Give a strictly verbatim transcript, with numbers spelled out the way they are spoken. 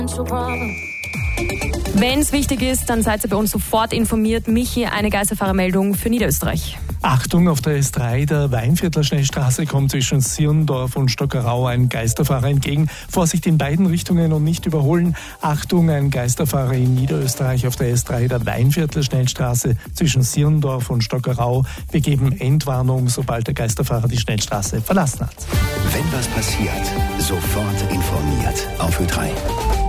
Wenn es wichtig ist, dann seid ihr bei uns sofort informiert. Michi, eine Geisterfahrermeldung für Niederösterreich. Achtung, auf der S drei der Weinviertler Schnellstraße kommt zwischen Sirndorf und Stockerau ein Geisterfahrer entgegen. Vorsicht in beiden Richtungen und nicht überholen. Achtung, ein Geisterfahrer in Niederösterreich auf der S drei der Weinviertler Schnellstraße zwischen Sirndorf und Stockerau. Wir geben Endwarnung, sobald der Geisterfahrer die Schnellstraße verlassen hat. Wenn was passiert, sofort informiert. Auf Ö drei.